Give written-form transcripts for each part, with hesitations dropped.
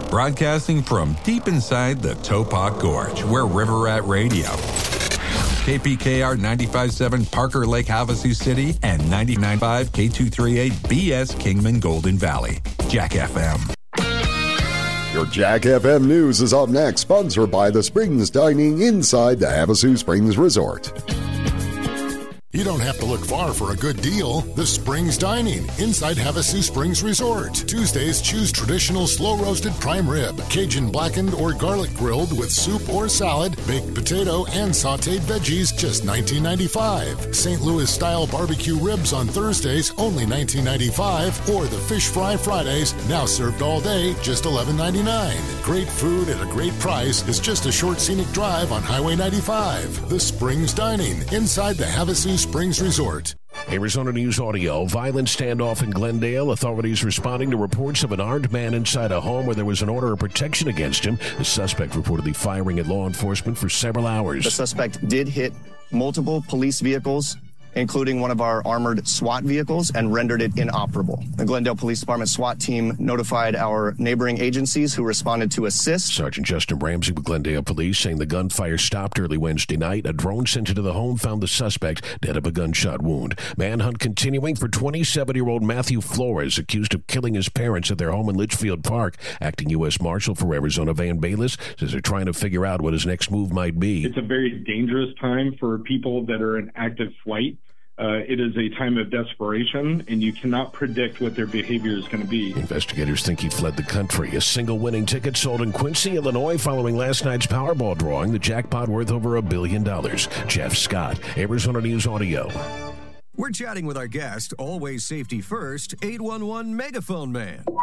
Broadcasting from deep inside the Topop Gorge, we're River Rat Radio. KPKR 95.7 Parker Lake, Havasu City, and 99.5 K238 BS Kingman Golden Valley. Jack FM. Your Jack FM News is up next, sponsored by the Springs Dining inside the Havasu Springs Resort. You don't have to look far for a good deal. The Springs Dining inside Havasu Springs Resort. Tuesdays, choose traditional slow-roasted prime rib, Cajun blackened or garlic grilled with soup or salad, baked potato, and sautéed veggies, just $19.95. St. Louis-style barbecue ribs on Thursdays, only $19.95. Or the fish fry Fridays, now served all day, just $11.99. Great food at a great price is just a short scenic drive on Highway 95. The Springs Dining inside the Havasu Springs Resort. Arizona News Audio. Violent standoff in Glendale. Authorities responding to reports of an armed man inside a home where there was an order of protection against him. The suspect reportedly firing at law enforcement for several hours. The suspect did hit multiple police vehicles, including one of our armored SWAT vehicles, and rendered it inoperable. The Glendale Police Department SWAT team notified our neighboring agencies who responded to assist. Sergeant Justin Ramsey with Glendale Police saying the gunfire stopped early Wednesday night. A drone sent into the home found the suspect dead of a gunshot wound. Manhunt continuing for 27-year-old Matthew Flores, accused of killing his parents at their home in Litchfield Park. Acting U.S. Marshal for Arizona Van Bayless says they're trying to figure out what his next move might be. It's a very dangerous time for people that are in active flight. It is a time of desperation, and you cannot predict what their behavior is going to be. Investigators think he fled the country. A single winning ticket sold in Quincy, Illinois following last night's Powerball drawing. The jackpot worth over $1 billion. Jeff Scott, Arizona News Audio. We're chatting with our guest, always safety first, 811 Megaphone Man. Call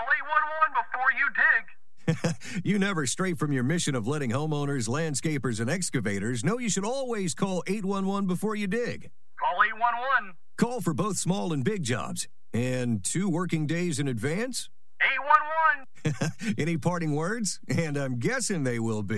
811 before you dig. You never stray from your mission of letting homeowners, landscapers, and excavators know you should always call 811 before you dig. Call 811. Call for both small and big jobs. And 2 working days in advance? 811. Any parting words? And I'm guessing they will be.